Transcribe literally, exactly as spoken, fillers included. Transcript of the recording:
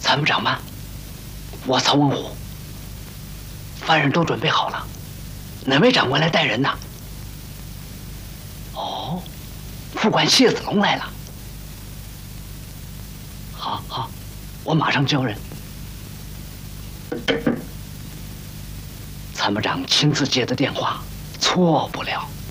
参谋长吗？我曹文虎。犯人都准备好了，哪位长官来带人呢？哦，副官谢子龙来了。好好，我马上叫人。参谋长亲自接的电话，错不了。